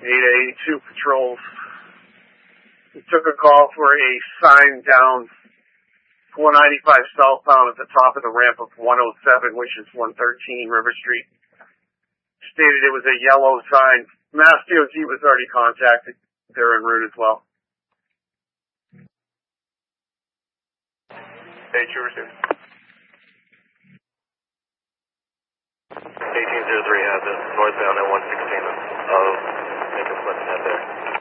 882 patrols. We took a call for a sign down 495 southbound at the top of the ramp of 107, which is 113 River Street. Stated it was a yellow sign. Mass DOT was already contacted. They're en route as well. Hey, Trooper 6.